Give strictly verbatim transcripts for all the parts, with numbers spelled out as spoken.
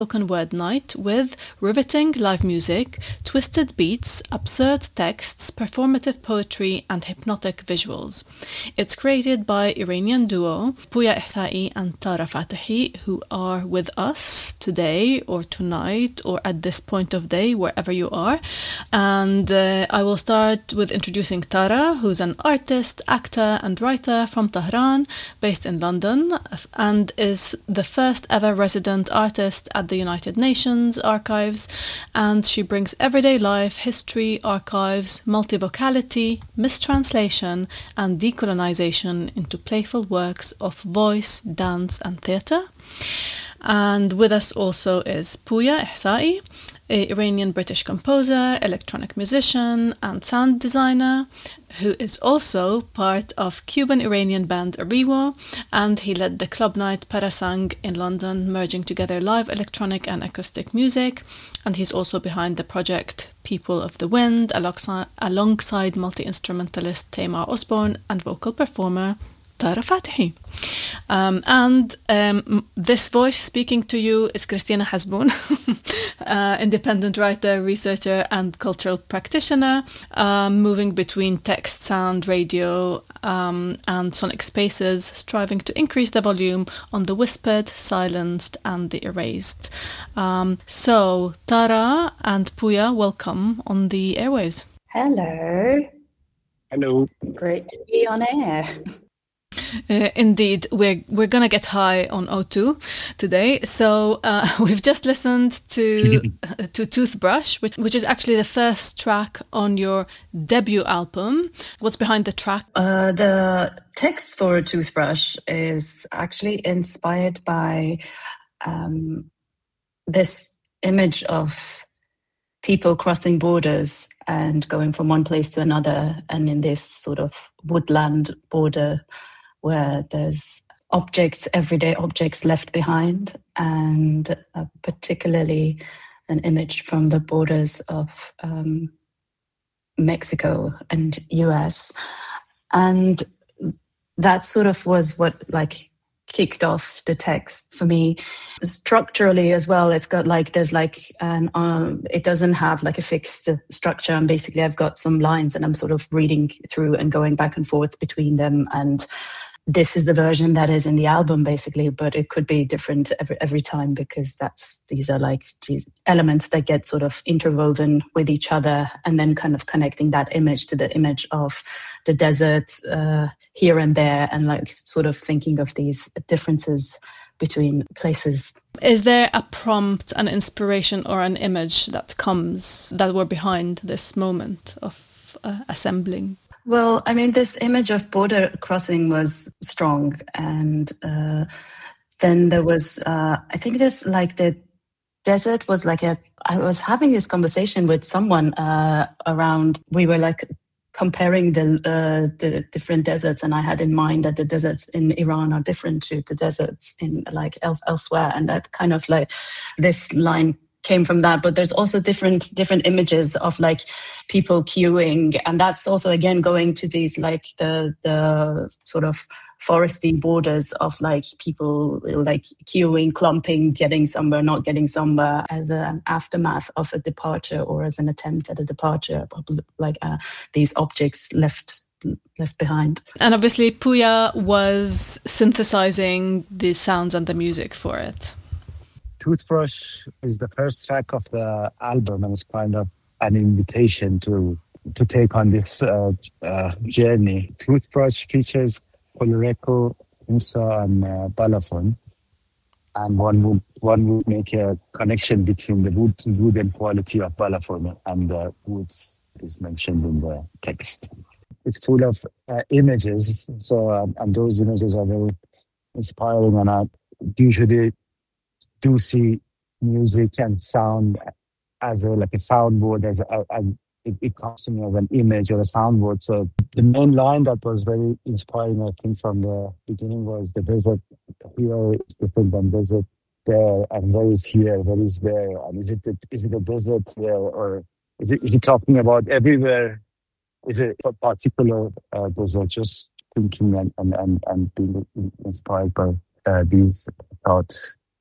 spoken word night with riveting live music, twisted beats, absurd texts, performative poetry, and hypnotic visuals. It's created by Iranian duo Pouya Ihsaei and Tara Fatahi, who are with us today or tonight or at this point of day, wherever you are. And uh, I will start with introducing Tara, who's an artist, actor, and writer from Tehran, based in London, and is the first ever resident artist at the United Nations Archives. And she brings everyday life, history, archives, multivocality, mistranslation, and decolonization into playful works of voice, dance, and theatre. And with us also is Pouya Ihsaei, an Iranian-British composer, electronic musician, and sound designer, who is also part of Cuban-Iranian band Ariwo, and he led the club night Parasang in London, merging together live electronic and acoustic music. And he's also behind the project People of the Wind, alongside, alongside multi-instrumentalist Tamar Osborne and vocal performer Tara Fatahi. Um, and um, this voice speaking to you is Christina Hasboun, uh, independent writer, researcher, and cultural practitioner, um, moving between text, sound, radio, um, and sonic spaces, striving to increase the volume on the whispered, silenced, and the erased. Um, so, Tara and Pouya, welcome on the airwaves. Hello. Hello. Great to be on air. Uh, indeed, we're we're gonna get high on O two today. So uh, we've just listened to to Toothbrush, which which is actually the first track on your debut album. What's behind the track? Uh, the text for Toothbrush is actually inspired by um, this image of people crossing borders and going from one place to another, and in this sort of woodland border where there's objects, everyday objects left behind, and uh, particularly an image from the borders of um, Mexico and U S. And that sort of was what like kicked off the text for me. Structurally as well, it's got like, there's like, an, um, it doesn't have like a fixed structure. And basically I've got some lines and I'm sort of reading through and going back and forth between them. And this is the version that is in the album, basically, but it could be different every every time because that's these are like elements that get sort of interwoven with each other, and then kind of connecting that image to the image of the desert uh, here and there, and like sort of thinking of these differences between places. Is there a prompt, an inspiration, or an image that comes that were behind this moment of uh, assembling? Well, I mean, this image of border crossing was strong. And uh, then there was, uh, I think this, like the desert was like a, I was having this conversation with someone uh, around, we were like comparing the uh, the different deserts. And I had in mind that the deserts in Iran are different to the deserts in like else, elsewhere. And that kind of like this line came from that, but there's also different different images of like people queuing, and that's also again going to these like the the sort of foresty borders of like people like queuing, clumping, getting somewhere, not getting somewhere, as an aftermath of a departure or as an attempt at a departure, like uh, these objects left left behind. And obviously Pouya was synthesizing the sounds and the music for it. Toothbrush is the first track of the album, and it's kind of an invitation to to take on this uh, uh, journey. Toothbrush features Coloreco, Musa, and uh, Balafon, and one would one would make a connection between the wood wooden quality of Balafon and the woods is mentioned in the text. It's full of uh, images, so um, and those images are very inspiring, and I usually do see music and sound as a like a soundboard, as a, a it, it comes to me as an image or a soundboard. So the main line that was very inspiring, I think, from the beginning was the desert here is different than desert there, and where is here, where is there, and is it the, is it a desert there, or is it is it talking about everywhere? Is it a particular uh, desert? Just thinking and and and, and being inspired by uh, these thoughts.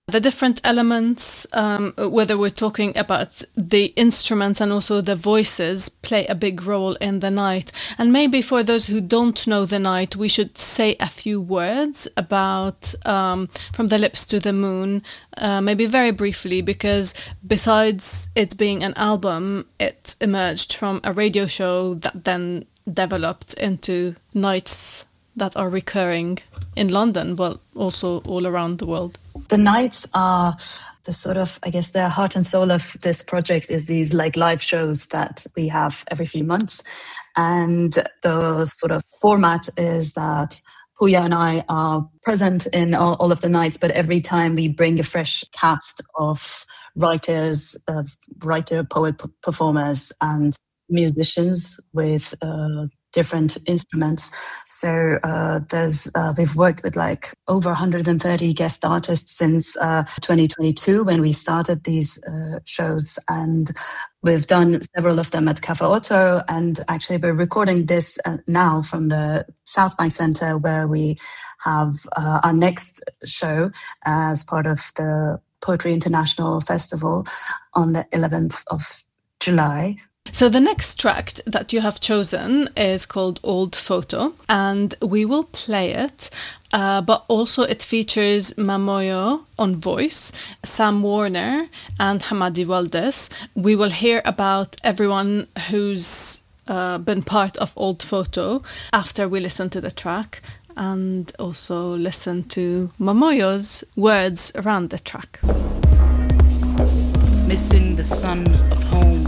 The different elements, um, whether we're talking about the instruments and also the voices, play a big role in the night. And maybe for those who don't know the night, we should say a few words about um, From the Lips to the Moon, uh, maybe very briefly, because besides it being an album, it emerged from a radio show that then developed into nights that are recurring in London, but also all around the world. The nights are the sort of, I guess, the heart and soul of this project is these like live shows that we have every few months. And the sort of format is that Pooya and I are present in all, all of the nights, but every time we bring a fresh cast of writers, uh, writer, poet, p- performers, and musicians with uh, different instruments. So uh, there's uh, we've worked with like over one hundred thirty guest artists since uh, twenty twenty-two when we started these uh, shows, and we've done several of them at Cafe Otto. And actually, we're recording this uh, now from the South Bank Centre, where we have uh, our next show as part of the Poetry International Festival on the eleventh of July. So the next track that you have chosen is called Old Photo, and we will play it, uh, but also it features Mamoyo on voice, Sam Warner and Hamadi Waldes. We will hear about everyone who's uh, been part of Old Photo after we listen to the track, and also listen to Mamoyo's words around the track. Missing the sun of